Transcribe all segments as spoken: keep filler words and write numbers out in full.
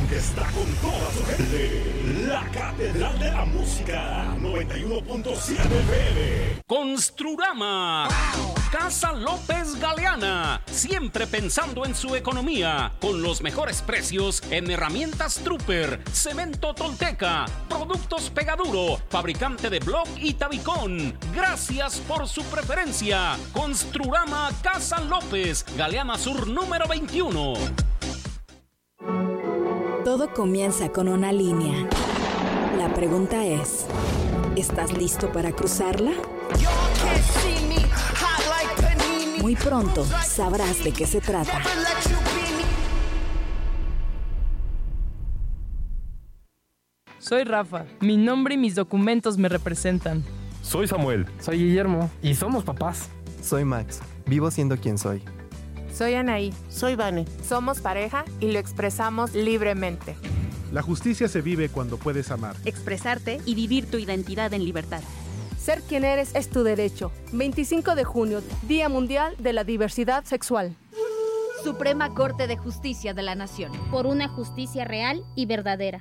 que está con toda su gente. La Catedral de la Música, noventa y uno punto siete F M. Construrama. Wow. Casa López Galeana, siempre pensando en su economía, con los mejores precios en herramientas Trooper, cemento Tolteca, productos Pegaduro, fabricante de bloc y tabicón. Gracias por su preferencia. Construrama Casa López, Galeana Sur número veintiuno. Todo comienza con una línea. La pregunta es, ¿estás listo para cruzarla? Muy pronto sabrás de qué se trata. Soy Rafa. Mi nombre y mis documentos me representan. Soy Samuel. Soy Guillermo. Y somos papás. Soy Max. Vivo siendo quien soy. Soy Anaí. Soy Vane. Somos pareja y lo expresamos libremente. La justicia se vive cuando puedes amar, expresarte y vivir tu identidad en libertad. Ser quien eres es tu derecho. veinticinco de junio, Día Mundial de la Diversidad Sexual. Suprema Corte de Justicia de la Nación. Por una justicia real y verdadera.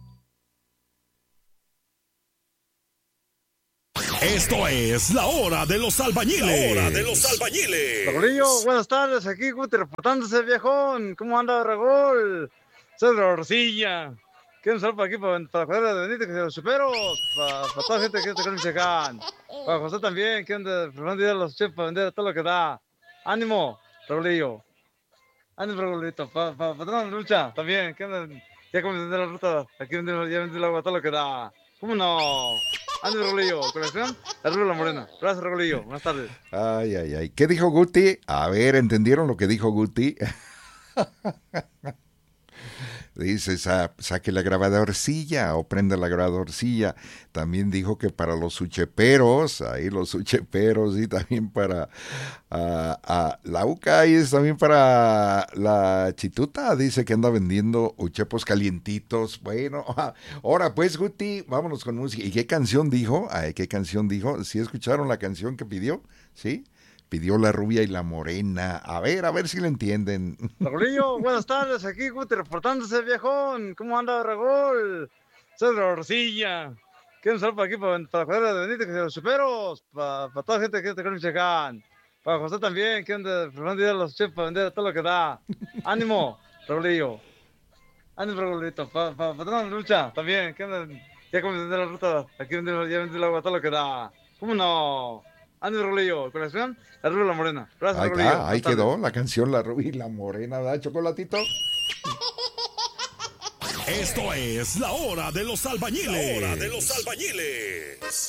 Esto es la hora de los albañiles. La hora de los albañiles. Raúlillo, buenas tardes. Aquí Guti reportándose, viejón. ¿Cómo anda, Raúl? Soy de la Rosilla. Quiero un saludo para aquí, para, para la cuadra de Benito, que se los chuperos, para, para toda la gente que está en Michoacán. Para José también, que anda preparando ya los chefs para vender todo lo que da. ¡Ánimo, Raulillo! ¡Ánimo, Raulito! Para pa, pa, toda la lucha también, que anda ya como vender la ruta, aquí vender, ya vender el agua, todo lo que da. ¿Cómo no? ¡Ánimo, Raulillo! Colección, la Rula La Morena. Gracias, Raulillo. Buenas tardes. Ay, ay, ay. ¿Qué dijo Guti? A ver, ¿entendieron lo que dijo Guti? Dice, sa- saque la grabadorcilla o prenda la grabadorcilla. También dijo que para los ucheperos, ahí los ucheperos, y también para uh, uh, la U C A, y es también para la Chituta. Dice que anda vendiendo uchepos calientitos. Bueno, ahora pues, Guti, vámonos con música. ¿Y qué canción dijo? Ay, ¿qué canción dijo? ¿Sí escucharon la canción que pidió? ¿Sí? Pidió La Rubia y La Morena. A ver, a ver si le entienden. Raulillo, buenas tardes. Aquí Guti reportándose, viejón. ¿Cómo anda, Raúl? Soy de la Rosilla. Quiero un saludo para aquí, para, para la cuadra de Benito, que se los chuperos, para, para toda la gente que está en Michoacán. Para José también, que anda preparando ya los chefs para vender todo lo que da. ¡Ánimo, Raulillo! ¡Ánimo, Raulito! Para, para, para toda la lucha también, que anda ya como vender la ruta, aquí vender, ya vender el agua, todo lo que da. ¿Cómo no? Ande, Raulillo, colección, La Rubia y La Morena. Gracias, Ahí Raulillo. está, ahí quedó la canción La Rubia y La Morena, ¿verdad, Chocolatito? Esto es la hora de los albañiles. La hora de los albañiles.